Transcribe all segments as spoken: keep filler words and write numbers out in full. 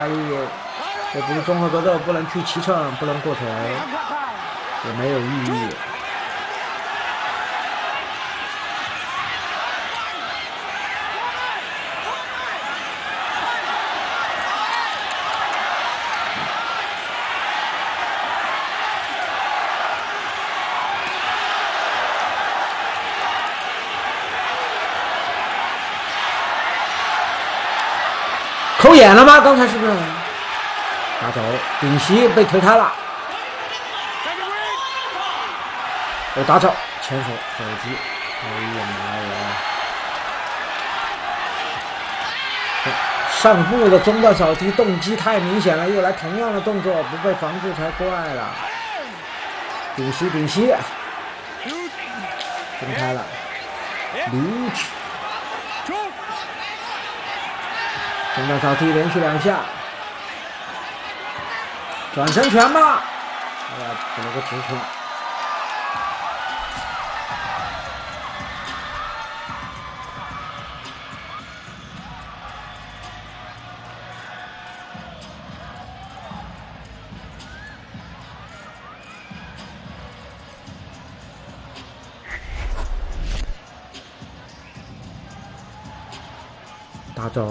所以这不是综合格斗，不能去骑乘，不能过腿，也没有意义。扣眼了吗？刚才是不是？打走，顶膝被推开了。我打走，前手肘击。哎呀妈呀！上部的中段扫踢动机太明显了，又来同样的动作，不被防住才怪了。顶膝，顶膝，分开了，撸去。中段扫踢连续两下，转身拳吧，哎呀，补了个直拳。打走，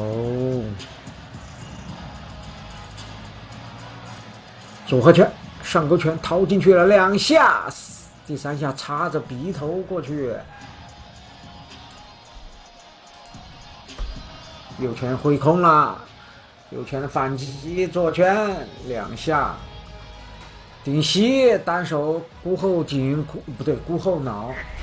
组合拳，上勾拳掏进去了两下，第三下插着鼻头过去，右拳挥空了，右拳的反击左拳两下，顶膝单手箍后颈，箍不对，箍后脑。